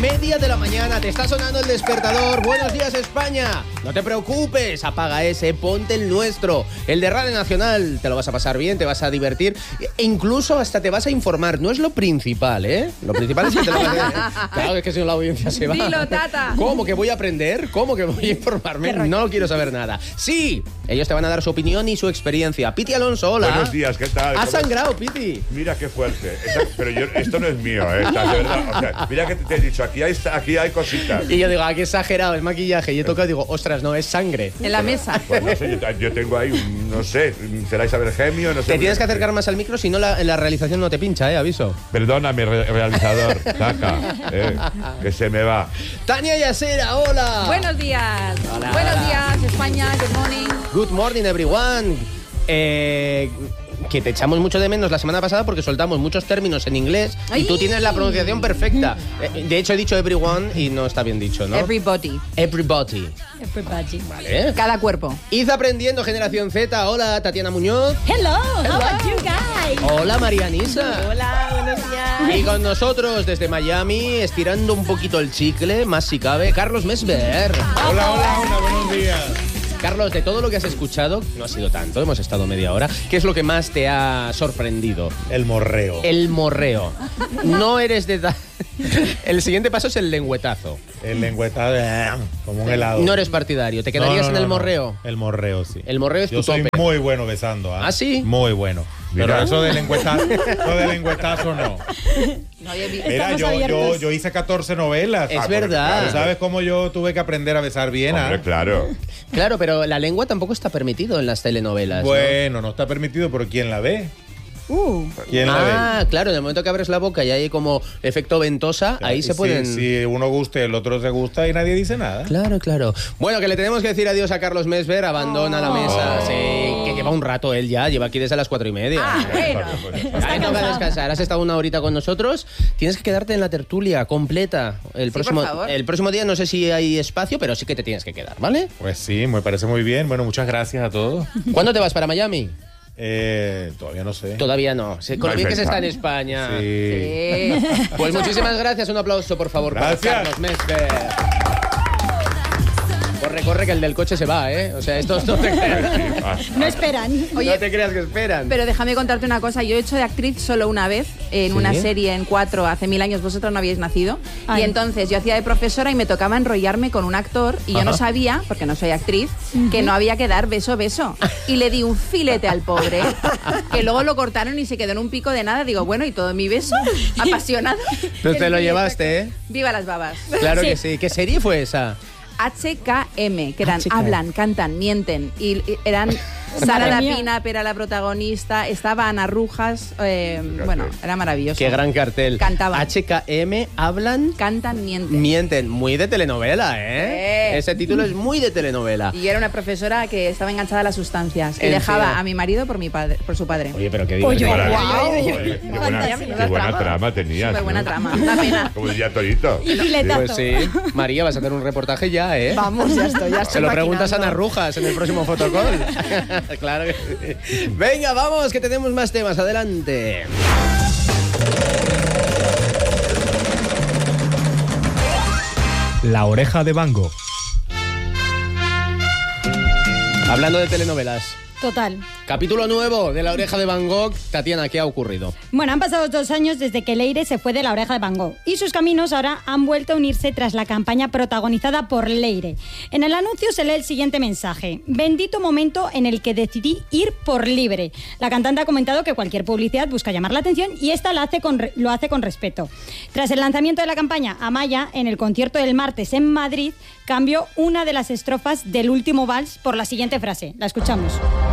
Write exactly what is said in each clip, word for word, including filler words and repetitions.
media de la mañana, te está sonando el despertador. Buenos días, España. No te preocupes, apaga ese, ponte el nuestro, el de Radio Nacional. Te lo vas a pasar bien, te vas a divertir e incluso hasta te vas a informar. No es lo principal, ¿eh? Lo principal es que te lo vas a... Claro, es que si no la audiencia se va. Dilo, tata. ¿Cómo que voy a aprender? ¿Cómo que voy a informarme? No quiero saber nada. Sí, ellos te van a dar su opinión y su experiencia. Piti Alonso, hola. Buenos días, ¿qué tal? Has ¿Cómo... sangrado, Piti. Mira qué fuerte. Esta, pero yo, esto no es mío, ¿eh? Esta, de verdad. O sea, mira que te, te he dicho, aquí hay, aquí hay cositas. Y yo digo, aquí exagerado, es maquillaje. Y he tocado y digo, ostras, no, es sangre. En la mesa. Pues no sé, yo, yo tengo ahí, un, no sé, será Isabel Gemio, no sé. Te tienes que acercar más al micro, si no la, la realización no te pincha, ¿eh? Aviso. Perdóname, re realizador, saca, eh, que se me va. Tania Yasera, hola. Buenos días. Hola. Buenos días, España. Good morning. Good morning, everyone. Eh... que te echamos mucho de menos la semana pasada porque soltamos muchos términos en inglés. ¡Ay! Y tú tienes la pronunciación perfecta. De hecho, he dicho everyone y no está bien dicho, ¿no? Everybody. Everybody. Everybody. Vale. Cada cuerpo. Id aprendiendo, Generación Z. Hola, Tatiana Muñoz. Hello, Hello. how are you guys? Hola, Marianisa. Hola, buenos días. Y con nosotros desde Miami, estirando un poquito el chicle, más si cabe, Carlos Mesver. Hola, hola, hola, buenos días. Carlos, de todo lo que has escuchado, no ha sido tanto, hemos estado media hora, ¿qué es lo que más te ha sorprendido? El morreo. El morreo. No eres de... Da... El siguiente paso es el lengüetazo. El lengüetazo, eh, como un helado. No eres partidario, ¿te quedarías no, no, en el no, morreo? No. El morreo, sí. El morreo es Yo tu soy tope. muy bueno besando. ¿eh? ¿Ah, sí? Muy bueno. Pero Mira. eso de lengüetazo, eso de lengüetazo no. No había vi- Mira, Estamos yo, yo, abiertos. yo hice catorce novelas. Es Ah, verdad. ¿Tú sabes cómo yo tuve que aprender a besar bien? Hombre, ¿ah? claro. Claro, pero la lengua tampoco está permitido en las telenovelas, ¿no? Bueno, no está permitido, pero ¿quién la ve? Uh, ¿Quién la ve? Ah, claro, en el momento que abres la boca y hay como efecto ventosa, ahí se Si- pueden... Si uno gusta, el otro se gusta y nadie dice nada. Claro, claro. Bueno, que le tenemos que decir adiós a Carlos Mesver, abandona la mesa. Oh. Sí, que lleva un rato él ya, lleva aquí desde las cuatro y media. Ah, bueno. Ya le toca descansar. Has estado una horita con nosotros. Tienes que quedarte en la tertulia completa. El Sí, próximo, por favor. el próximo día no sé si hay espacio, pero sí que te tienes que quedar, ¿vale? Pues sí, me parece muy bien. Bueno, muchas gracias a todos. ¿Cuándo te vas para Miami? Eh, todavía no sé. Todavía no. Se- Con lo bien que se está en España. Sí. Sí. Pues muchísimas gracias. Un aplauso, por favor, Gracias. para Carlos Mesver. Corre, corre, que el del coche se va, ¿eh? O sea, estos no te creas, no esperan. Oye, no te creas que esperan. pero déjame contarte una cosa. Yo he hecho de actriz solo una vez en ¿Sí? una serie en cuatro, hace mil años vosotros no habíais nacido. Ay. Y entonces yo hacía de profesora y me tocaba enrollarme con un actor y yo Ajá. no sabía, porque no soy actriz, que no había que dar beso beso. Y le di un filete al pobre, que luego lo cortaron y se quedó en un pico de nada. Digo, bueno, ¿y todo mi beso? Apasionado. Pero te lo llevaste, ¿eh? Viva las babas. Claro Sí. que sí. ¿Qué serie fue esa? H K M, que eran H K M. hablan, cantan, mienten. Y, y eran Sara Madre mía. Dapina, era la protagonista, estaba Ana Rujas, eh, bueno, era maravilloso. Qué gran cartel. Cantaba. H K M, hablan, Cantan, mienten. mienten. Muy de telenovela, ¿eh? Sí. Ese título es muy de telenovela. Y era una profesora que estaba enganchada a las sustancias y En dejaba serio. a mi marido por mi padre, por su padre. Oye, pero qué Oye, divertido. guau. Qué buena, qué buena trama tenías. Súper buena ¿no? trama, una pena. Como diría Torito. Y filetazo. Pues sí. María, vas a hacer un reportaje ya, ¿eh? Vamos, ya estoy, ya estoy Se lo preguntas a Ana maquinando. Rujas en el próximo fotocall. Claro que sí. Venga, vamos, que tenemos más temas. Adelante. La oreja de Van Gogh. Hablando de telenovelas. Total. Capítulo nuevo de La Oreja de Van Gogh. Tatiana, ¿qué ha ocurrido? Bueno, han pasado dos años desde que Leire se fue de La Oreja de Van Gogh y sus caminos ahora han vuelto a unirse tras la campaña protagonizada por Leire. En el anuncio se lee el siguiente mensaje: bendito momento en el que decidí ir por libre. La cantante ha comentado que cualquier publicidad busca llamar la atención y esta la hace con re- lo hace con respeto. Tras el lanzamiento de la campaña, Amaya, en el concierto del martes en Madrid, cambió una de las estrofas del último vals por la siguiente frase. La escuchamos.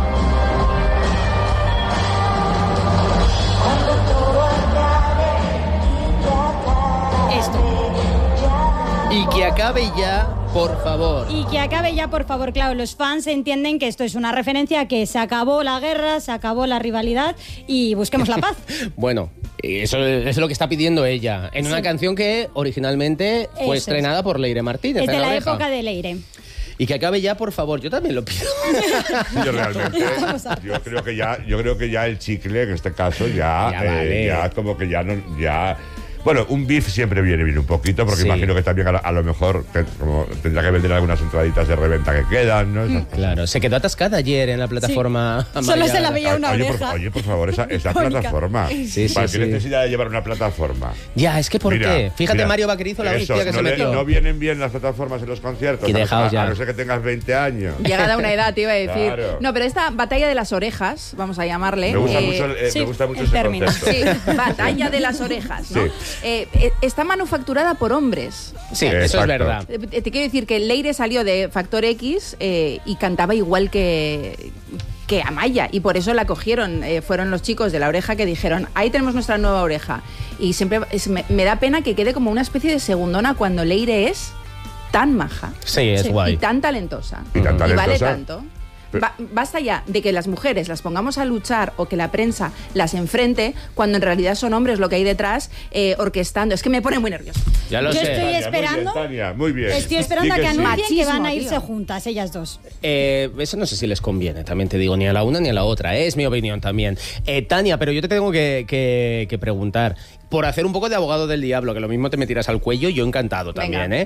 Esto. Y que acabe ya, por favor. Y que acabe ya, por favor. Claro, los fans entienden que esto es una referencia a que se acabó la guerra, se acabó la rivalidad y busquemos la paz. Bueno, eso es lo que está pidiendo ella. En una Sí. canción que originalmente fue Eso estrenada es. por Leire Martínez. Es de en La la Oreja. época de Leire. Y que acabe ya, por favor. Yo también lo pido. Yo realmente, yo creo que ya, yo creo que ya el chicle, en este caso, ya, Ya eh, vale. ya como que ya no, ya. Bueno, un beef siempre viene bien un poquito, porque Sí. imagino que también a, lo- a lo mejor te- como tendrá que vender algunas entraditas de reventa que quedan, ¿no? Esas cosas. Claro, se quedó atascada ayer en la plataforma. Solo se la amallada. veía una oye, oreja. por, oye, por favor, esa, esa Icónica. plataforma. Sí, sí, ¿Para sí. qué necesidad de llevar una plataforma? Ya, es que ¿por Mira, qué? Fíjate, mira, Mario Vaquerizo, la eso, hostia que no se le- metió. No vienen bien las plataformas en los conciertos. Y a- dejaos a, ya. a no ser que tengas veinte años. Llegada a una edad, te iba a decir. Claro. No, pero esta batalla de las orejas, vamos a llamarle. Me gusta eh, mucho, eh, sí, me gusta mucho el ese término. concepto. Sí, batalla de las orejas, ¿no? Sí. Eh, eh, está manufacturada por hombres. Sí, eso Exacto. es verdad. Eh, Te quiero decir que Leire salió de Factor X eh, y cantaba igual que, que Amaya, y por eso la cogieron. Eh, fueron los chicos de La Oreja que dijeron, ahí tenemos nuestra nueva oreja. Y siempre es- me, me da pena que quede como una especie de segundona cuando Leire es tan maja Sí, es Sí, guay. y tan talentosa. Y tan vale talentosa. tanto. Pero- Ba- basta ya de que las mujeres las pongamos a luchar o que la prensa las enfrente cuando en realidad son hombres lo que hay detrás eh, orquestando. Es que me pone muy nerviosa. Ya lo Yo sé. estoy Tania, esperando- Muy bien, Tania, muy bien. Estoy esperando Di a que sí. anuncien que Machismo, van a irse tío. juntas, ellas dos. Eh, eso no sé si les conviene, también te digo, ni a la una ni a la otra, ¿eh? Es mi opinión también. Eh, Tania, pero yo te tengo que, que- que preguntar, por hacer un poco de abogado del diablo, que lo mismo te me tiras al cuello, yo encantado también, Venga. ¿eh?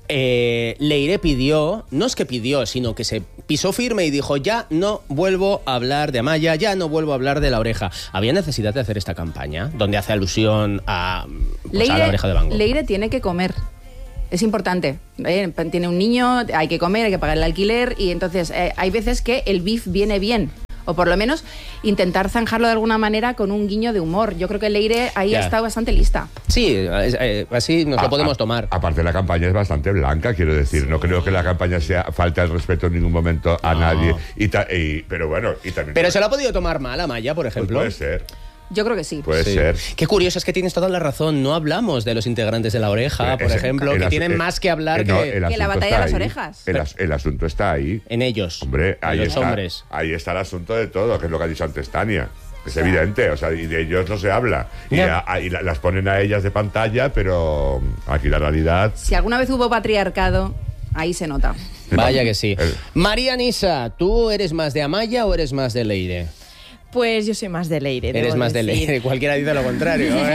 Eh, Leire pidió, no es que pidió, sino que se pisó firme y dijo, ya no vuelvo a hablar de Amaya, ya no vuelvo a hablar de La Oreja. ¿Había necesidad de hacer esta campaña, donde hace alusión a, pues, a La Oreja de Van Gogh? Leire tiene que comer. Es importante. ¿eh? Tiene un niño, hay que comer, hay que pagar el alquiler y entonces eh, hay veces que el beef viene bien. O por lo menos intentar zanjarlo de alguna manera con un guiño de humor. Yo creo que Leire ahí Ya. ha estado bastante lista. Sí, eh, eh, así nos A- lo podemos a- tomar. Aparte, la campaña es bastante blanca, quiero decir. No creo que la campaña sea falta de respeto en ningún momento a No. nadie. Y ta- y- pero bueno, y también. Pero se lo ha podido tomar mal Amaya, por Pues ejemplo. puede ser, Yo creo que sí. puede Sí. ser. Qué curioso, es que tienes toda la razón. No hablamos de los integrantes de La Oreja, por Ese- ejemplo, el que asu- tienen eh, más que hablar eh, no, que el la asunto batalla está de las ahí. orejas. El, as- el asunto está ahí. en ellos. Hombre, en ahí los está. hombres. Ahí está el asunto de todo, que es lo que ha dicho antes Tania. Es evidente, o sea, y de ellos no se habla. Y, Ya. a- a- y la- las ponen a ellas de pantalla, pero aquí la realidad. Si alguna vez hubo patriarcado, ahí se nota. Vaya que sí. El- María Nisa, ¿tú eres más de Amaya o eres más de Leire? Pues yo soy más de Leire. Eres debo más de decir. Leire. Cualquiera dice lo contrario. ¿eh?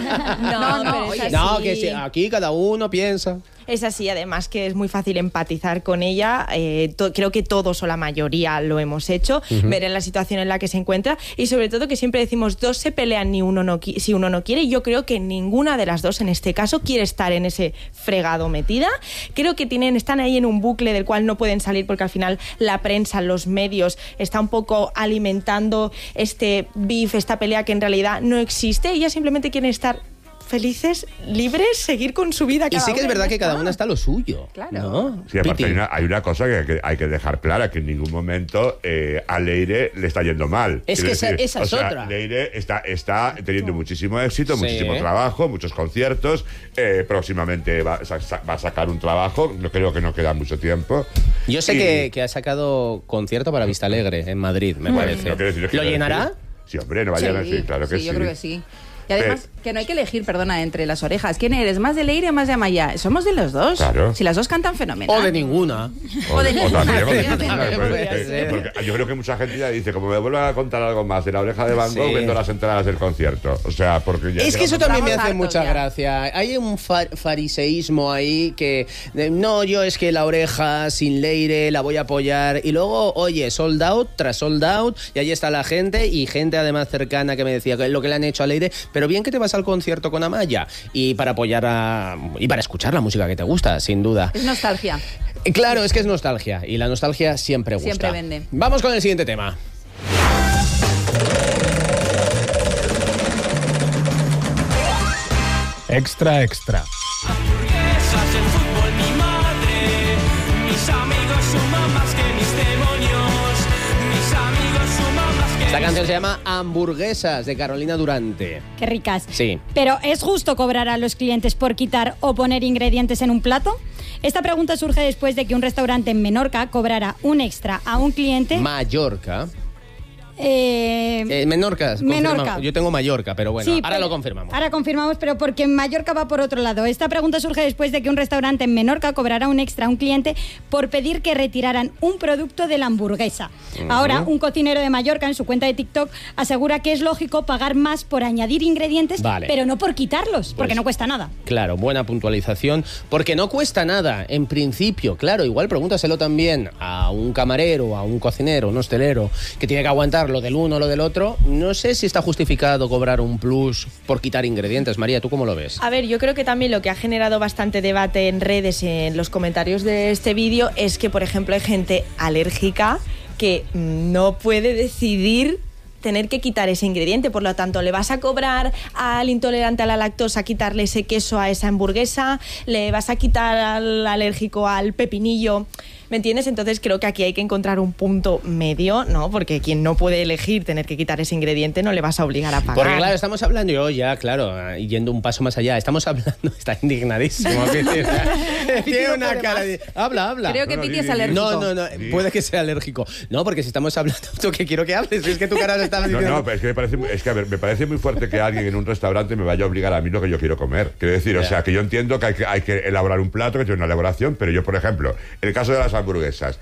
No, No, no, pero es oye. así. No, que sí, aquí cada uno piensa. Es así, además que es muy fácil empatizar con ella. eh, to- creo que todos o la mayoría lo hemos hecho, ver en la situación en la que se encuentra y sobre todo que siempre decimos dos se pelean ni uno no qui- si uno no quiere. Y yo creo que ninguna de las dos en este caso quiere estar en ese fregado metida. Creo que tienen, están ahí en un bucle del cual no pueden salir porque al final la prensa, los medios, está un poco alimentando este beef, esta pelea que en realidad no existe. Ellas simplemente quieren estar felices, libres, seguir con su vida. Y cada sí que es una verdad ya que cada está. una está a lo suyo. Claro. ¿No? Sí, aparte Piti. hay una, hay una cosa que, que hay que dejar clara, que en ningún momento eh, a Leire le está yendo mal. Es Quiero que esa- esa o es sea, otra. Leire está, está teniendo muchísimo éxito, Sí. muchísimo trabajo, muchos conciertos. eh, próximamente va, sa- sa- va a sacar un trabajo, no creo que no queda mucho tiempo. Yo sé Y- que, que ha sacado concierto para Vista Alegre en Madrid, me Bueno, parece. no quiero decir- ¿Lo quiero llenará? decir- Sí, hombre, no vayan a Sí, decir, claro que sí. yo creo que sí. Y además, que no hay que elegir, perdona, entre las orejas. ¿Quién eres? ¿Más de Leire o más de Amaya? Somos de los dos. Claro. Si las dos cantan fenomenal. O de ninguna. O de ninguna, también, o de efectivamente. ninguna, También pues, podría eh, ser. porque yo creo que mucha gente ya dice, como me vuelvan a contar algo más de La Oreja de Van Gogh, Sí. vendo las entradas del concierto. O sea, porque ya Es que eso quedamos- también me Estamos hace hartos mucha ya. gracia. Hay un fa- fariseísmo ahí que de, no, yo es que La Oreja sin Leire la voy a apoyar y luego, oye, sold out tras sold out y ahí está la gente y gente además cercana que me decía que es lo que le han hecho a Leire, pero bien que te vas al concierto con Amaya y para apoyar a y para escuchar la música que te gusta, sin duda. Es nostalgia. Eh, Claro, es que es nostalgia y la nostalgia siempre gusta. Siempre vende. Vamos con el siguiente tema. Extra, extra. Hamburguesas, el fútbol, mi madre. Mis amigos suman más que mis demonios. Mis amigos suman más que Esta mis canción se llama Hamburguesas de Carolina Durante. Qué ricas. Sí. Pero ¿es justo cobrar a los clientes por quitar o poner ingredientes en un plato? Esta pregunta surge después de que un restaurante en Menorca cobrara un extra a un cliente. Mallorca. Eh, Eh, Menorca. Menorca. confirmamos. Yo tengo Mallorca, pero bueno, Sí, ahora pero- lo confirmamos. Ahora confirmamos, pero porque en Mallorca va por otro lado. Esta pregunta surge después de que un restaurante en Menorca cobrara un extra a un cliente por pedir que retiraran un producto de la hamburguesa. Uh-huh. Ahora, un cocinero de Mallorca en su cuenta de TikTok asegura que es lógico pagar más por añadir ingredientes, Vale. pero no por quitarlos, porque Pues, no cuesta nada. Claro, buena puntualización, porque no cuesta nada, en principio. Claro, igual pregúntaselo también a un camarero, a un cocinero, un hostelero, que tiene que aguantar lo del uno o lo del otro. No sé si está justificado cobrar un plus por quitar ingredientes. María, ¿tú cómo lo ves? A ver, yo creo que también lo que ha generado bastante debate en redes, en los comentarios de este vídeo, es que, por ejemplo, hay gente alérgica que no puede decidir tener que quitar ese ingrediente. Por lo tanto, le vas a cobrar al intolerante a la lactosa quitarle ese queso a esa hamburguesa, le vas a quitar al alérgico al pepinillo. ¿Me entiendes? Entonces creo que aquí hay que encontrar un punto medio, ¿no? Porque quien no puede elegir tener que quitar ese ingrediente no le vas a obligar a pagar. Porque claro, estamos hablando, yo ya, claro, yendo un paso más allá, estamos hablando, está indignadísimo. Tiene una cara de... Habla, habla. Creo que No, no, Piti di, es di, di. alérgico. No, no, no, Sí. puede que sea alérgico. No, porque si estamos hablando, tú que quiero que hables, es que tu cara lo estaba No, diciendo. no, pero es que me parece, es que, a ver, me parece muy fuerte que alguien en un restaurante me vaya a obligar a mí lo que yo quiero comer. Quiero decir, o Ya. sea, que yo entiendo que hay, que hay que elaborar un plato, que tiene una elaboración, pero yo, por ejemplo, en el caso de las hamburguesas,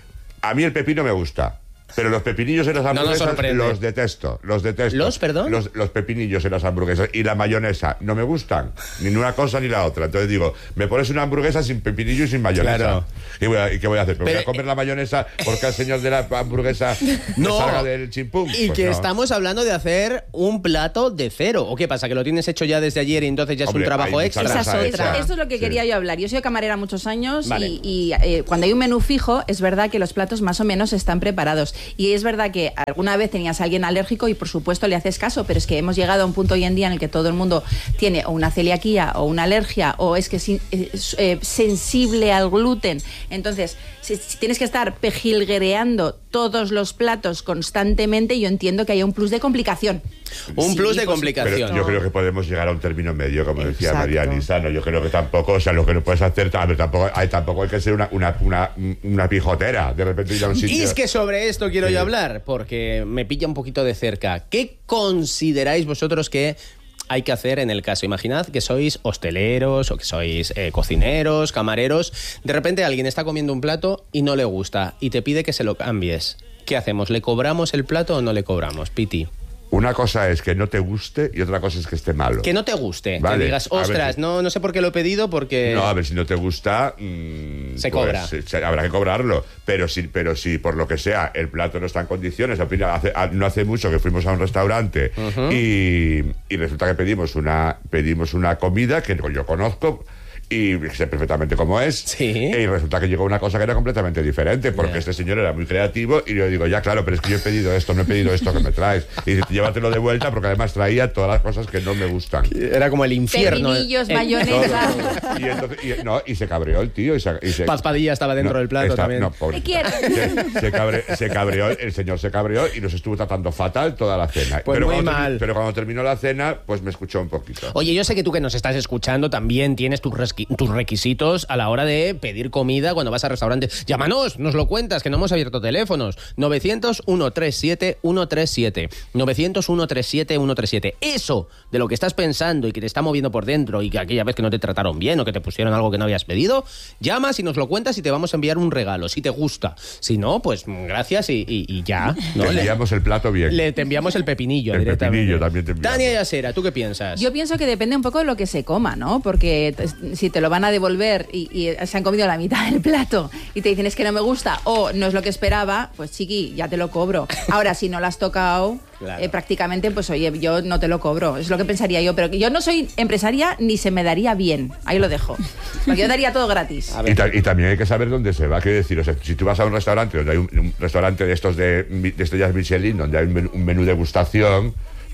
a mí el pepino me gusta. Pero los pepinillos en las nos hamburguesas sorprende. los detesto, los detesto. ¿Los, perdón? Los, los pepinillos en las hamburguesas y la mayonesa no me gustan, ni una cosa ni la otra. Entonces digo, me pones una hamburguesa sin pepinillo y sin mayonesa. Claro. ¿Y, voy a- y qué voy a hacer? ¿Me Pero- voy a comer la mayonesa porque al señor de la hamburguesa No. me salga del chimpún? Y Pues que no. estamos hablando de hacer un plato de cero. ¿O qué pasa? ¿Que lo tienes hecho ya desde ayer y entonces ya es Hombre, un trabajo hay mucha extra? Esa es otra. Esto es lo que Sí. quería yo hablar. Yo soy camarera muchos años Vale. y, y, eh, cuando hay un menú fijo es verdad que los platos más o menos están preparados. Y es verdad que alguna vez tenías a alguien alérgico y por supuesto le haces caso, pero es que hemos llegado a un punto hoy en día en el que todo el mundo tiene o una celiaquía o una alergia o es que es es, eh, sensible al gluten. Entonces, si, si tienes que estar pejilguereando todos los platos constantemente, yo entiendo que haya un plus de complicación. Un Sí, plus de por complicación. Pero yo creo que podemos llegar a un término medio, como decía Exacto. María Nisano. Yo creo que tampoco, o sea, lo que no puedes hacer, a ver, tampoco, hay, tampoco hay que ser una, una, una, una pijotera. De repente ir a un sitio. Y es que sobre esto quiero Sí. yo hablar, porque me pilla un poquito de cerca. ¿Qué consideráis vosotros que hay que hacer en el caso? Imaginad que sois hosteleros o que sois eh, cocineros, camareros. De repente alguien está comiendo un plato y no le gusta y te pide que se lo cambies. ¿Qué hacemos? ¿Le cobramos el plato o no le cobramos, Piti? Una cosa es que no te guste y otra cosa es que esté malo. Que no te guste, Vale, que digas, a ver ostras, si- no, no sé por qué lo he pedido porque... No, a ver, si no te gusta, mmm, Se pues, cobra. se- se- habrá que cobrarlo. Pero si, pero si por lo que sea el plato no está en condiciones, al final, hace- a- no hace mucho que fuimos a un restaurante y, y resulta que pedimos una, pedimos una comida que yo conozco y sé perfectamente cómo es. Sí. Y resulta que llegó una cosa que era completamente diferente, porque Ya. este señor era muy creativo y yo digo, ya claro, pero es que yo he pedido esto, no he pedido esto que me traes. Y dice, llévatelo de vuelta porque además traía todas las cosas que no me gustan. Era como el infierno. Pepinillos, Eh, mayonesa. Todo, todo. Y, entonces, y, no, y se cabreó el tío. Y se, y se- Paz Padilla estaba dentro no, del plato está- también. no, pobre. Te quiero. Se, se cabre- se cabreó, el señor se cabreó y nos estuvo tratando fatal toda la cena. Pues pero, muy cuando termi- mal. pero cuando terminó la cena, pues me escuchó un poquito. Oye, yo sé que tú que nos estás escuchando también tienes tus, resqui- tus requisitos a la hora de pedir comida cuando vas al restaurante. Llámanos, nos lo cuentas, que no hemos abierto teléfonos. novecientos, ciento treinta y siete, ciento treinta y siete. novecientos, ciento treinta y siete, ciento treinta y siete. Eso de lo que estás pensando y que te está moviendo por dentro y que aquella vez que no te trataron bien o que te pusieron algo que no habías pedido, llamas y nos lo cuentas y te vamos a enviar un regalo, si te gusta. Si no, pues gracias y, y- y ya. ¿no? Te Le- enviamos el plato bien. Le te enviamos el pepinillo El directamente. pepinillo también te enviamos. Tania Yasera, ¿tú qué piensas? Yo pienso que depende un poco de lo que se coma, ¿no? Porque t- si te lo van a devolver y, y se han comido la mitad del plato y te dicen es que no me gusta o no es lo que esperaba, pues chiqui, ya te lo cobro. Ahora, si no lo has tocado, Claro. eh, prácticamente, pues oye, yo no te lo cobro. Es lo que pensaría yo. Pero que yo no soy empresaria ni se me daría bien. Ahí lo dejo. Porque yo daría todo gratis. A ver. Y, ta- y también hay que saber dónde se va. Quiero decir, o sea, si tú vas a un restaurante donde hay un, un restaurante de estos de, mi- de estrellas Michelin, donde hay un menú, un menú degustación,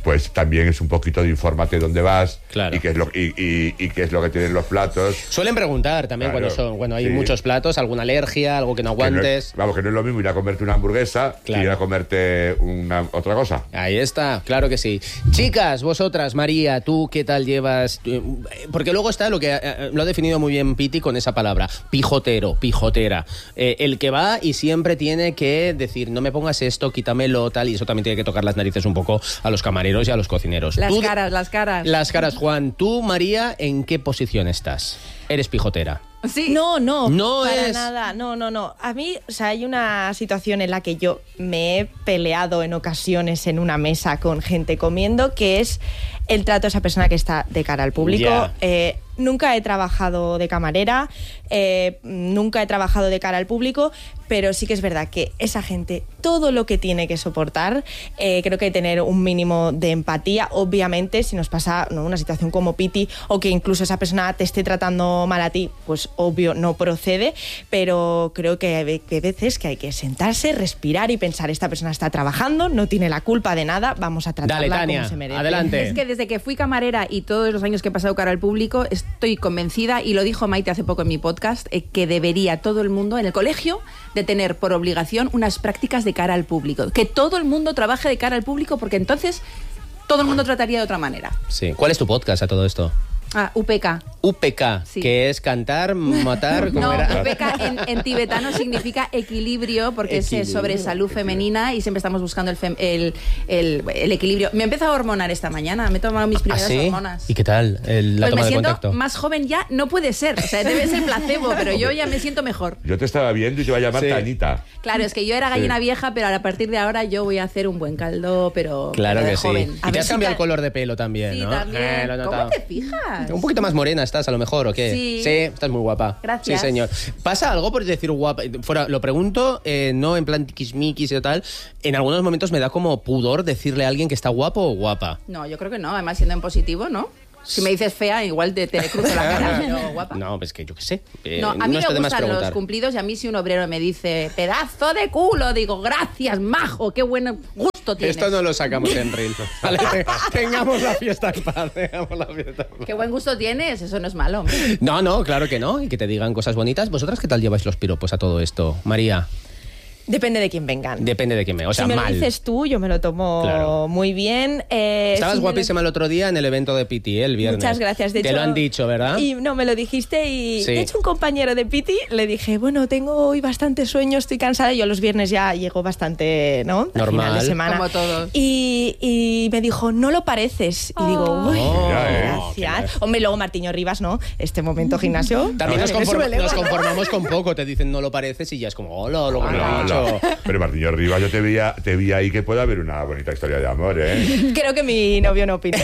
pues también es un poquito de infórmate dónde vas Claro. y qué es lo y, y, y qué es lo que tienen los platos. Suelen preguntar también Claro, cuando son, cuando hay sí. muchos platos, alguna alergia, algo que no Que no es- aguantes. vamos, que no es lo mismo ir a comerte una hamburguesa Claro. que ir a comerte una otra cosa. Ahí está, claro que sí. Chicas, vosotras, María, ¿tú qué tal llevas? Porque luego está lo que eh, lo ha definido muy bien Piti con esa palabra, pijotero, pijotera. Eh, el que va y siempre tiene que decir, no me pongas esto, quítamelo, tal, y eso también tiene que tocar las narices un poco a los camareros y a los cocineros. Las Tú- caras, las caras. Las caras, Juan. Tú, María, ¿en qué posición estás? Eres pijotera. Sí. No, no, No para es- nada, no, no, no. A mí, o sea, hay una situación en la que yo me he peleado en ocasiones en una mesa con gente comiendo, que es el trato de esa persona que está de cara al público. Ya. Eh, nunca he trabajado de camarera, eh, nunca he trabajado de cara al público, pero sí que es verdad que esa gente, todo lo que tiene que soportar, eh, creo que hay que tener un mínimo de empatía. Obviamente, si nos pasa, ¿no?, una situación como Piti, o que incluso esa persona te esté tratando mal a ti, pues obvio no procede, pero creo que hay que veces que hay que sentarse, respirar y pensar, esta persona está trabajando, no tiene la culpa de nada, vamos a tratarla Dale, Tania, como se merece. adelante. Es que desde que fui camarera y todos los años que he pasado cara al público, estoy convencida, y lo dijo Maite hace poco en mi podcast, eh, que debería todo el mundo en el colegio de tener por obligación unas prácticas de cara al público. Que todo el mundo trabaje de cara al público, porque entonces todo el mundo trataría de otra manera. Sí. ¿Cuál es tu podcast a todo esto? Ah, U P K. U P K, Sí. que es cantar, matar, ¿cómo No, era? U P K en, en tibetano significa equilibrio, porque es eh, Equilibrio, sobre salud femenina y siempre estamos buscando el, fem- el, el- el equilibrio. Me he empezado a hormonar esta mañana, me he tomado mis ¿Ah, primeras sí? hormonas. ¿Y qué tal el- la Pues toma me de siento contacto? más joven ya, no puede ser, o sea, debe ser placebo, pero yo ya me siento mejor. Yo te estaba viendo y te iba a llamar Sí. Tanita. Claro, es que yo era gallina Sí. vieja, pero a partir de ahora yo voy a hacer un buen caldo, pero, Claro pero de que sí. joven. Y A te ver has si cambiado ca- el color de pelo también, Sí, ¿no? también. Eh, lo he ¿Cómo notado. te fijas? Un poquito más morena estás, a lo mejor, ¿o qué? Sí. Sí, estás muy guapa. Gracias. Sí, señor. ¿Pasa algo por decir guapa? Fuera, lo pregunto, eh, no en plan tiquismiquis y tal. En algunos momentos me da como pudor decirle a alguien que está guapo o guapa. No, yo creo que no, además siendo en positivo, ¿no? Si me dices fea, igual te, te cruzo la cara, pero guapa. No, pues que yo qué sé. Eh, No, a mí está me de más gustan los preguntar. cumplidos, y a mí si un obrero me dice pedazo de culo, digo gracias, majo, qué buen gusto tienes. Esto no lo sacamos en reel. Vale, te- tengamos la fiesta en paz. Tengamos la fiesta en paz. Qué buen gusto tienes, eso no es malo. No, no, claro que no. Y que te digan cosas bonitas. ¿Vosotras qué tal lleváis los piropos a todo esto? María, Depende de quién vengan. depende de quién me... O sea, si me mal. lo dices tú, yo me lo tomo Claro. muy bien. Eh, Estabas si me lo- guapísima el otro día en el evento de Piti, ¿eh? El viernes. Muchas gracias. De Te hecho, lo han dicho, ¿verdad? Y no, me lo dijiste y Sí. de hecho un compañero de Piti le dije, bueno, tengo hoy bastante sueño, estoy cansada. Yo los viernes ya llego bastante, ¿no? Al Normal. final de semana. Como todos. Y, y me dijo, no lo pareces. Y digo, uy, Oh, mira, eh. gracias. Hombre, luego Martiño Rivas, ¿no? Este momento gimnasio. También nos, me conform- sube el ego. nos conformamos con poco. Te dicen no lo pareces y ya es como, hola, lo que me No, han no. dicho. Pero Martiño Rivas, yo te veía, te vi ahí que puede haber una bonita historia de amor, ¿eh? Creo que mi novio no opina.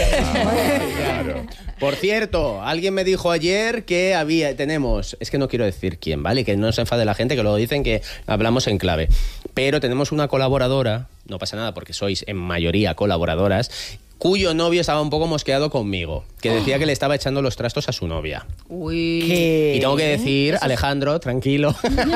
Claro. Por cierto, alguien me dijo ayer que había, tenemos, es que no quiero decir quién, ¿vale? Que no se enfade la gente, que luego dicen que hablamos en clave. Pero tenemos una colaboradora, no pasa nada porque sois en mayoría colaboradoras, cuyo novio estaba un poco mosqueado conmigo, que decía que le estaba echando los trastos a su novia. Uy. ¿Qué? Y tengo que decir, Alejandro, tranquilo,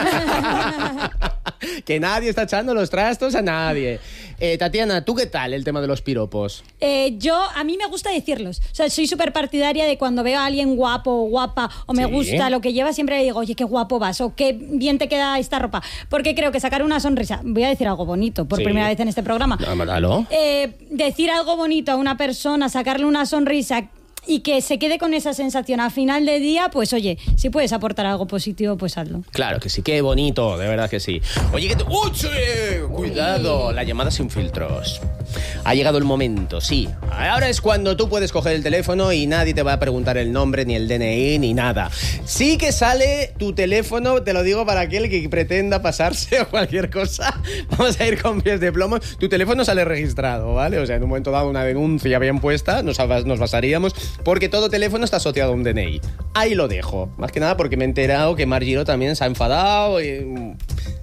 que nadie está echando los trastos a nadie. Eh, Tatiana, ¿tú qué tal el tema de los piropos? Eh, yo, a mí me gusta decirlos. O sea, soy súper partidaria de cuando veo a alguien guapo o guapa o me Sí. gusta lo que lleva, siempre le digo, oye, qué guapo vas o qué bien te queda esta ropa. Porque creo que sacar una sonrisa, voy a decir algo bonito por Sí. primera vez en este programa. ¿Aló? Eh, decir algo bonito a una persona, sacarle una sonrisa y que se quede con esa sensación a final de día, pues oye, si puedes aportar algo positivo, pues hazlo. Claro que sí, qué bonito, de verdad que sí. Oye, que te... ¡Uy, sí! Cuidado, la llamada sin filtros. Ha llegado el momento, sí. Ahora es cuando tú puedes coger el teléfono y nadie te va a preguntar el nombre, ni el D N I, ni nada. Sí que sale tu teléfono, te lo digo para aquel que pretenda pasarse o cualquier cosa. Vamos a ir con pies de plomo. Tu teléfono sale registrado, ¿vale? O sea, en un momento dado una denuncia bien puesta, nos, nos basaríamos, porque todo teléfono está asociado a un D N I. Ahí lo dejo. Más que nada porque me he enterado que Mar Giró también se ha enfadado y...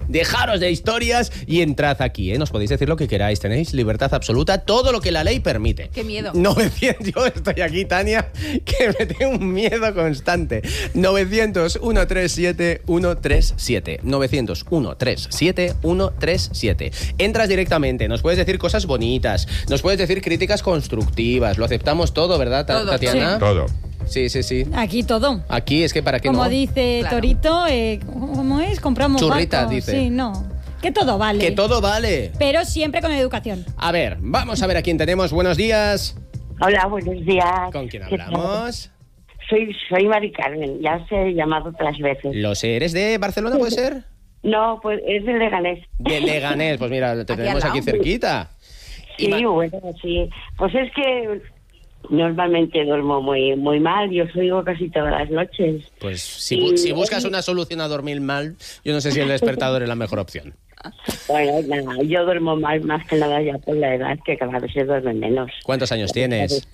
dejaros de historias y entrad aquí, ¿eh? Nos podéis decir lo que queráis, tenéis libertad absoluta, todo lo que la ley permite. Qué miedo. novecientos, yo estoy aquí, Tania, que me tengo un miedo constante. novecientos, ciento treinta y siete, ciento treinta y siete. novecientos, ciento treinta y siete, ciento treinta y siete. Entras directamente, nos puedes decir cosas bonitas, nos puedes decir críticas constructivas, lo aceptamos todo, ¿verdad, Todo, Tatiana? sí. Todo. Sí, sí, sí. Aquí todo. Aquí es que para qué Como no. dice Claro. Torito, eh, ¿cómo es? Compramos Churritas, barco. dice. Sí, no. Que todo vale. Que todo vale. Pero siempre con educación. A ver, vamos a ver a quién tenemos. Buenos días. Hola, buenos días. ¿Con quién ¿Qué tal? hablamos? Soy, soy Mari Carmen, ya os he llamado otras veces. Lo sé, ¿eres de Barcelona, puede ser? No, pues es de Leganés. De Leganés, pues mira, te Aquí tenemos al aquí lado. cerquita. Y Sí, ma- bueno, sí. Pues es que normalmente duermo muy muy mal, yo os oigo casi todas las noches. Pues si, bu- si buscas una solución a dormir mal, yo no sé si el despertador es la mejor opción. Bueno, nada, yo duermo mal más que nada ya por la edad, que cada vez se duerme menos. ¿Cuántos años tienes?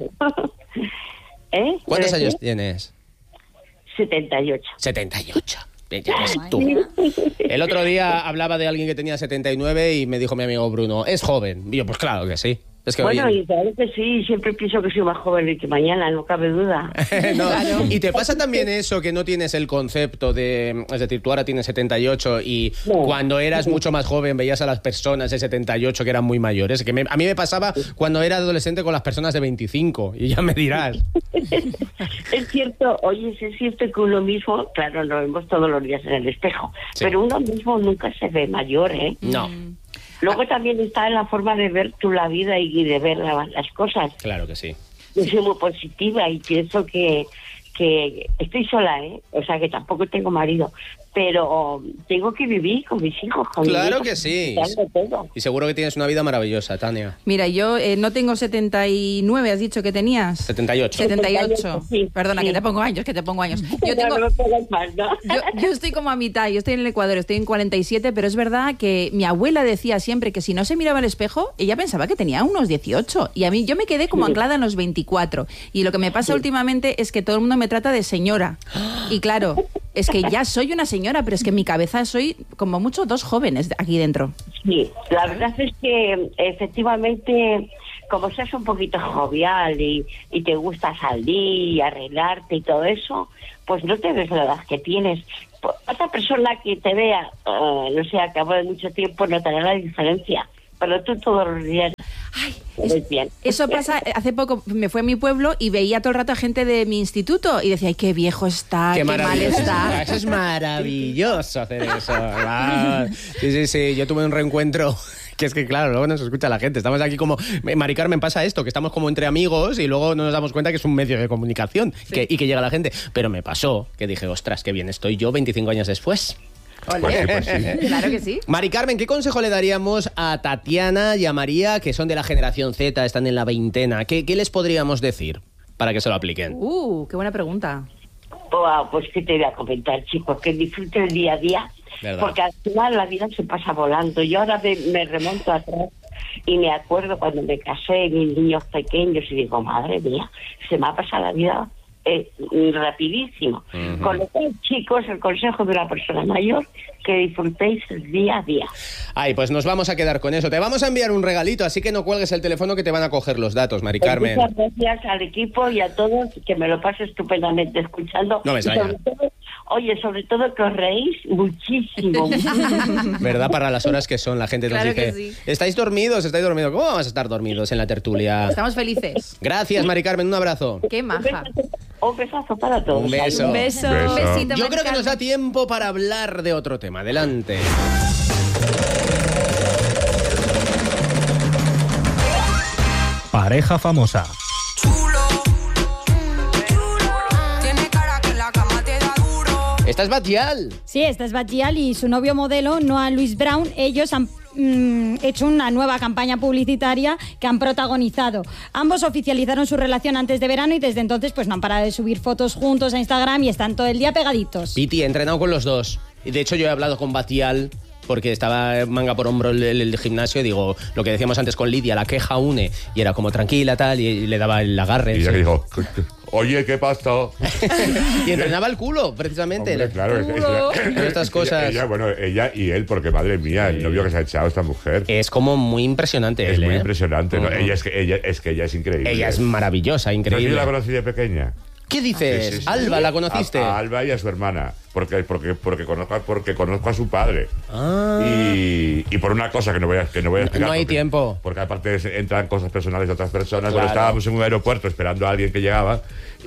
¿Eh? ¿Cuántos ¿Decir? años tienes? setenta y ocho. setenta y ocho. Ya ves tú. El otro día hablaba de alguien que tenía setenta y nueve y me dijo mi amigo Bruno, es joven. Y yo, pues claro que sí. Es que Bueno, hoy- y claro que sí, siempre pienso que soy más joven que mañana, no cabe duda. No, y te pasa también eso que no tienes el concepto de, es decir, tú ahora tienes setenta y ocho y No. cuando eras mucho más joven veías a las personas de setenta y ocho que eran muy mayores, que me- a mí me pasaba cuando era adolescente con las personas de veinticinco y ya me dirás. Es cierto, oye, es cierto que uno mismo, claro, lo vemos todos los días en el espejo, Sí. pero uno mismo nunca se ve mayor, ¿eh? No, Luego también está en la forma de ver tú la vida y de ver la- las cosas. claro que sí. Yo soy muy positiva y pienso que, que estoy sola, ¿eh? O sea, que tampoco tengo marido, pero tengo que vivir con mis hijos, con mis Claro hijos, que sí. disfrutando todo. Y seguro que tienes una vida maravillosa, Tania. Mira, yo eh, no tengo setenta y nueve, has dicho que tenías. setenta y ocho. setenta y ocho. Sí, Perdona, sí. que te pongo años, que te pongo años. Yo No, tengo... no me pongas más, ¿no? Yo, yo estoy como a mitad, yo estoy en el Ecuador, estoy en cuarenta y siete, pero es verdad que mi abuela decía siempre que si no se miraba al espejo, ella pensaba que tenía unos dieciocho. Y a mí yo me quedé como anclada en los veinticuatro. Y lo que me pasa últimamente es que todo el mundo me trata de señora. Y claro, es que ya soy una señora, pero es que en mi cabeza soy como mucho dos jóvenes aquí dentro. Sí, la verdad es que efectivamente, como seas un poquito jovial y, y te gusta salir y arreglarte y todo eso, pues no te ves la edad que tienes. Po- Otra persona que te vea, eh, no sé, a cabo de mucho tiempo notará la diferencia, pero tú todos los días Ay, te es- ves bien. Eso pasa, eh, hace poco me fui a mi pueblo y veía todo el rato a gente de mi instituto y decía, ay, qué viejo está, qué, mal maravilloso. está. Eso es maravilloso hacer eso. Claro. Sí, sí, sí. Yo tuve un reencuentro. Que es que, claro, luego nos escucha la gente. Estamos aquí como... Mari Carmen, pasa esto, que estamos como entre amigos y luego no nos damos cuenta que es un medio de comunicación que- y que llega la gente. Pero me pasó que dije, ostras, qué bien estoy yo veinticinco años después. Ole. Pues sí, pues sí. Claro que sí. Mari Carmen, ¿qué consejo le daríamos a Tatiana y a María, que son de la generación Z, están en la veintena? ¿Qué, qué les podríamos decir para que se lo apliquen? Uh, qué buena pregunta. Wow, pues qué te voy a comentar, chicos, que disfruten el día a día, ¿Verdad? porque al final la vida se pasa volando. Yo ahora me, me remonto atrás y me acuerdo cuando me casé, mis niños pequeños, y digo, madre mía, se me ha pasado la vida eh, rapidísimo. Ujú. Con lo cual, chicos, el consejo de una persona mayor, que disfrutéis el día a día. Ay, pues nos vamos a quedar con eso. Te vamos a enviar un regalito, así que no cuelgues el teléfono que te van a coger los datos, Mari Carmen. Muchas gracias al equipo y a todos, que me lo paso estupendamente escuchando. No me Y extraña. sobre todo, oye, sobre todo que os reís muchísimo. muchísimo. ¿Verdad? Para las horas que son, la gente nos Claro que dice, sí. ¿estáis dormidos? ¿Estáis dormidos? ¿Cómo vamos a estar dormidos en la tertulia? Estamos felices. Gracias, Mari Carmen, un abrazo. Qué Un maja. besazo, un besazo para todos. Un beso. Un beso. Beso. Un besito. Yo Mari creo que nos da Carmen. tiempo para hablar de otro tema. Adelante. Pareja famosa. Tiene cara que en la cama te da duro. Esta es Batial. Sí, esta es Batial y su novio modelo, Noah Louis Brown. Ellos han mm, hecho una nueva campaña publicitaria que han protagonizado. Ambos oficializaron su relación antes de verano y desde entonces pues no han parado de subir fotos juntos a Instagram y están todo el día pegaditos. Piti, he entrenado con los dos. Y de hecho yo he hablado con Batial porque estaba manga por hombro el, el, el gimnasio y digo, lo que decíamos antes con Lidia, la queja une, y era como tranquila tal, y, y le daba el agarre. Y ella sí. que dijo, oye, ¿qué pasó? Y entrenaba el culo, precisamente. Hombre, el claro, culo. es- es- Pero estas cosas. Ella, bueno, ella y él, porque madre mía, el novio que se ha echado esta mujer. Es como muy impresionante. Es él, muy ¿eh? impresionante, ¿no? Ujú. Ella es que ella es que ella es increíble. Ella es maravillosa, ¿Sabes que increíble. yo la conocí de pequeña? ¿Qué dices? Sí, sí, sí. Alba, ¿la conociste? A, a Alba y a su hermana. Porque, porque, porque, conozco, porque conozco a su padre. Ah. Y, y por una cosa que no voy a, que no voy a explicar. No hay porque- tiempo. Porque aparte es- entran cosas personales de otras personas. Claro. Bueno, estábamos en un aeropuerto esperando a alguien que llegaba.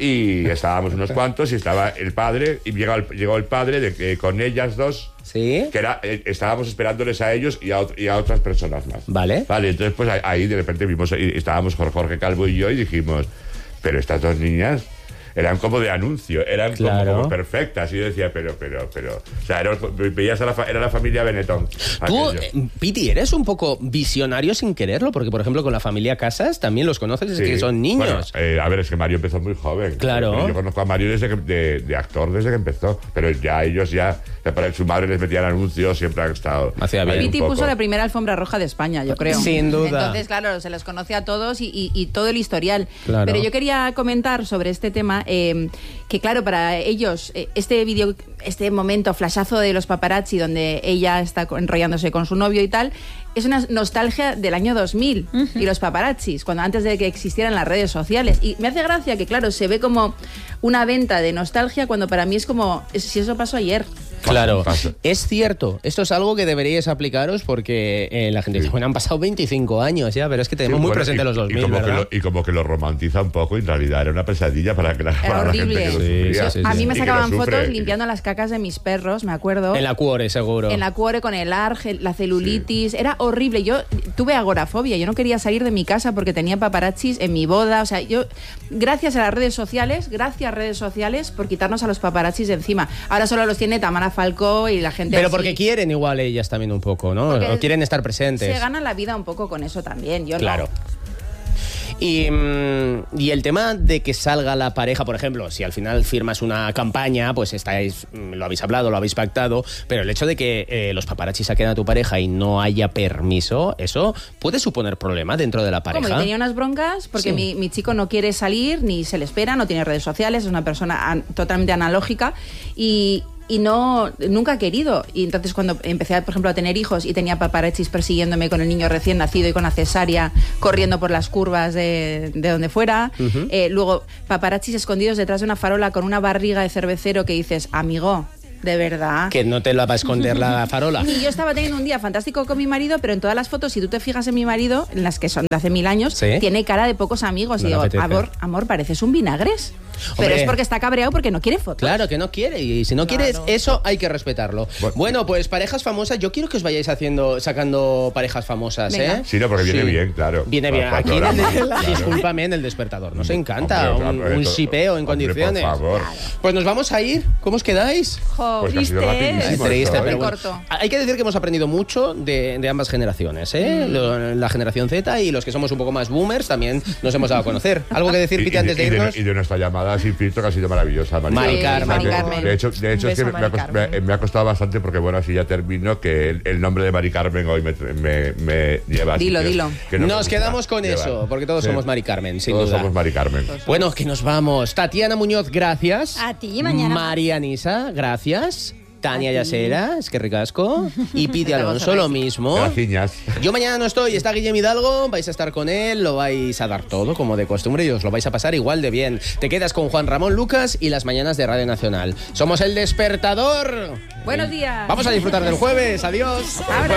Y estábamos unos cuantos y estaba el padre. Y llegó el, llegó el padre de, que con ellas dos. ¿Sí? Que era, eh, estábamos esperándoles a ellos y a, ot- y a otras personas más. Vale. Vale, entonces pues ahí, ahí de repente vimos, y estábamos Jorge, Jorge Calvo y yo y dijimos, pero estas dos niñas eran como de anuncio, eran como- Claro. como, perfectas. Y yo decía, pero, pero, pero, o sea, era, veías a la, fa- era la familia Benetton. Tú, aquello. eh, Piti, eres un poco visionario sin quererlo, porque por ejemplo con la familia Casas también los conoces desde Sí. que son niños. Bueno, eh, a ver, es que Mario empezó muy joven. Claro. Yo conozco a Mario desde que, de, de actor desde que empezó, pero ya ellos ya, ya para su madre les metían anuncios, siempre han estado. Hacía bien. ahí un Piti poco. puso la primera alfombra roja de España, yo creo. Sin duda. Entonces, claro, se les conoce a todos y, y- y todo el historial. Claro. Pero yo quería comentar sobre este tema eh, que, claro, para ellos, eh, este vídeo, este momento, flashazo de los paparazzi, donde ella está co- enrollándose con su novio y tal, es una nostalgia del año dos mil y los paparazzis, cuando antes de que existieran las redes sociales. Y me hace gracia que, claro, se ve como una venta de nostalgia cuando para mí es como, es- si eso pasó ayer. Claro, Pasa. es cierto. Esto es algo que deberíais aplicaros porque eh, la gente dice, bueno, han pasado veinticinco años ya, pero es que tenemos Sí, muy bueno, presente y- los dos mil, y como, que ¿verdad? lo, y como que lo romantiza un poco, y en realidad era una pesadilla para, que la, para la gente horrible. que lo Sí, sufría. sí, sí, A sí. mí me Y que lo sacaban sufre. fotos limpiando las cacas de mis perros, me acuerdo. En la cuore, seguro. En la cuore con el arge, la celulitis, era horrible. Yo tuve agorafobia, yo no quería salir de mi casa porque tenía paparazzis en mi boda. O sea, yo, gracias a las redes sociales, gracias redes sociales por quitarnos a los paparazzis de encima. Ahora solo los tiene Tamara Falcó y la gente Pero así. porque quieren igual ellas también un poco, ¿no? Porque O quieren estar presentes. Se gana la vida un poco con eso también, yo Claro. no. Y, mm, y el tema de que salga la pareja, por ejemplo, si al final firmas una campaña, pues estáis, mm, lo habéis hablado, lo habéis pactado, pero el hecho de que eh, los paparazzi saquen a tu pareja y no haya permiso, eso puede suponer problema dentro de la Como pareja. que tenía unas broncas porque Sí. mi, mi chico no quiere salir ni se le espera, no tiene redes sociales, es una persona an- totalmente analógica y, y no nunca ha querido. Y entonces cuando empecé, por ejemplo, a tener hijos y tenía paparazzis persiguiéndome con el niño recién nacido y con la cesárea corriendo por las curvas de, de donde fuera, eh, luego paparazzis escondidos detrás de una farola con una barriga de cervecero que dices, amigo, de verdad. Que no te la va a esconder la farola. Y yo estaba teniendo un día fantástico con mi marido, pero en todas las fotos, si tú te fijas en mi marido, en las que son de hace mil años, Sí. tiene cara de pocos amigos. No y le digo, apetece. amor, amor, pareces un vinagres. Hombre. Pero es porque está cabreado porque no quiere fotos. Claro, que no quiere. Y si no quieres eso, hay que respetarlo. Bueno. Bueno, pues parejas famosas. Yo quiero que os vayáis haciendo, sacando parejas famosas, Venga. ¿eh? Sí, no, porque viene bien, claro. Viene bien. Para- Aquí, para en el, el programa, claro. discúlpame, en el despertador. Nos encanta Hombre, un, claro, un esto- shipeo en hombre, condiciones. Por favor. Pues nos vamos a ir. ¿Cómo os quedáis? Jo, Pues que ha sido triste. rapidísimo Triste, esto, ¿eh? pero bueno. corto. Hay que decir que hemos aprendido mucho de, de ambas generaciones, ¿eh? Lo- La generación Z y los que somos un poco más boomers también nos hemos dado a conocer. ¿Algo que decir, Y- Piti, y- antes de y irnos? y de nuestra llamada sin filtro, que ha sido maravillosa, Mari Mari Carmen. Carmen. De- Mari Carmen. De hecho, de hecho Un es que beso, me ha, Mari cost- Carmen. me- me ha costado bastante porque, bueno, así ya termino, que el, el nombre de Mari Carmen hoy me, me, me lleva a Dilo, sitios dilo. que no me Nos gusta quedamos con llevar. eso, porque todos Sí. somos Mari Carmen, sin Todos duda. somos Mari Carmen. Bueno, que nos vamos. Tatiana Muñoz, gracias. A ti, mañana. María Nisa, gracias. Tania A ti. Yasera, es que ricasco. Y Piti Alonso, lo mismo. Gracias. Yo mañana no estoy, está Guillem Hidalgo, vais a estar con él, lo vais a dar todo como de costumbre y os lo vais a pasar igual de bien. Te quedas con Juan Ramón Lucas y las mañanas de Radio Nacional. Somos El Despertador. Buenos días. Vamos a disfrutar del jueves, adiós. Ahora.